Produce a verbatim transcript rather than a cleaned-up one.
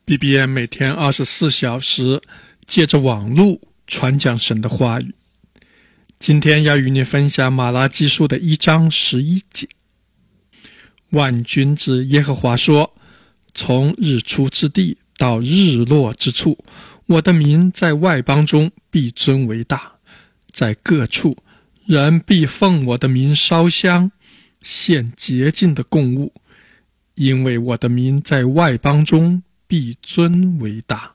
B B M 每天二十四小时借着网路传讲神的话语。今天要与你分享马拉基书的一章十一节。万军之耶和华说，从日出之地到日落之处，我的名在外邦中必尊为大，在各处人必奉我的名烧香，献洁净的供物，因为我的名在外邦中必尊为大。